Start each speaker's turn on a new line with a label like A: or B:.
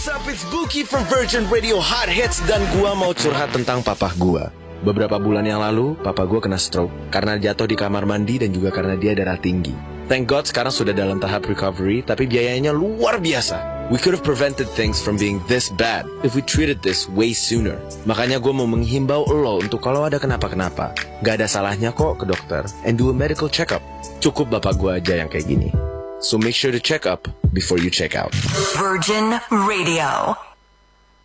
A: What's up, it's Buki from Virgin Radio Hot Hits. Dan gua mau curhat tentang papa gua. Beberapa bulan yang lalu, papa gua kena stroke karena jatuh di kamar mandi dan juga karena dia darah tinggi. Thank God sekarang sudah dalam tahap recovery, tapi biayanya luar biasa. We could have prevented things from being this bad if we treated this way sooner. Makanya gua mau menghimbau lo untuk kalau ada kenapa-kenapa, gak ada salahnya kok ke dokter and do a medical check-up. Cukup bapak gua aja yang kayak gini. So make sure to check up before you check out.
B: Virgin Radio.